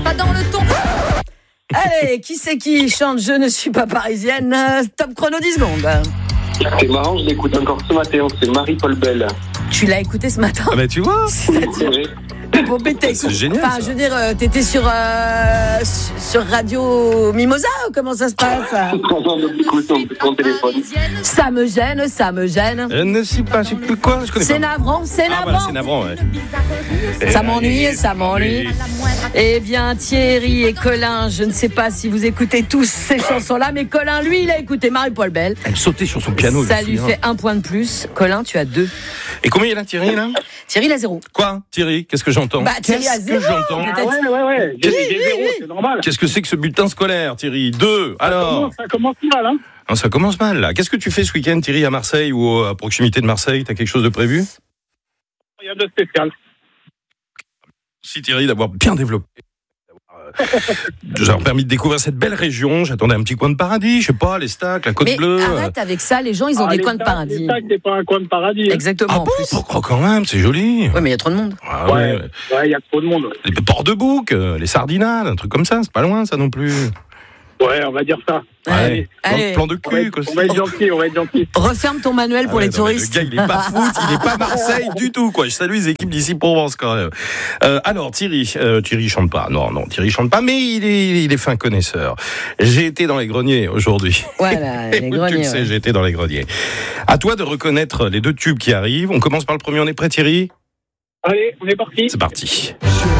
pas dans le ton. Allez, qui c'est qui chante Je ne suis pas parisienne? Top chrono 10 secondes. C'est marrant, je l'écoute encore ce matin, c'est Marie-Paul Bell. Tu l'as écouté ce matin? Ah bah tu vois, C'est vrai. Bon, mais c'est génial. Enfin, Ça. je veux dire, t'étais sur Radio Mimosa ou comment ça se passe? On écoute ton téléphone. Ça me gêne, ça me gêne. Je ne sais pas, je sais plus quoi, je connais C'est pas. navrant, c'est Ah voilà, navrant. c'est navrant, ouais. Ça m'ennuie, ça m'ennuie. Eh bien, Thierry et Colin, je ne sais pas si vous écoutez tous ces chansons-là, mais Colin, lui, il a écouté Marie-Paul Bell. Elle sautait sur son piano. Ça je me lui souviens. fait 1 point de plus. Colin, tu as 2. Et combien il a Thierry là? Thierry, il a 0. Quoi Thierry? Qu'est-ce que j'entends? Bah, Thierry a Qu'est-ce 0. que j'entends? Ah ouais. J'ai zéro, oui. c'est normal. Qu'est-ce que c'est que ce bulletin scolaire, Thierry? 2. Alors Ça commence mal, hein. Ah, ça commence mal là. Qu'est-ce que tu fais ce week-end, Thierry, à Marseille ou à proximité de Marseille? T'as quelque chose de prévu? Rien de spécial. Si Thierry, d'avoir bien développé. J'ai permis de découvrir cette belle région. J'attendais un petit coin de paradis, je sais pas, les stacks, la côte Mais bleue. arrête avec ça, les gens, ils ont des coins de paradis. C'est pas un coin de paradis. Hein. Exactement, Ah en bon? plus. Pourquoi quand même? C'est joli. Ouais, mais il y a trop de monde. Ah Ouais, il y a trop de monde. Ouais. Les ports de bouc, les sardinades, un truc comme ça, c'est pas loin ça non plus. Ouais, on va dire ça. Allez. Allez. Plan de cul. quoi. On va être gentil. Referme ton manuel pour Ah ouais, les non, mais touristes. Le gars, il est pas foot, il est pas Marseille du tout, quoi. Je salue les équipes d'ici Provence, quand même. Alors, Thierry chante pas. Non, Thierry chante pas, mais il est fin connaisseur. J'ai été dans les greniers aujourd'hui. Voilà, les Tu greniers. le sais, Ouais. j'ai été dans les greniers. À toi de reconnaître les 2 tubes qui arrivent. On commence par le premier, on est prêt, Thierry? Allez, on est parti. C'est parti.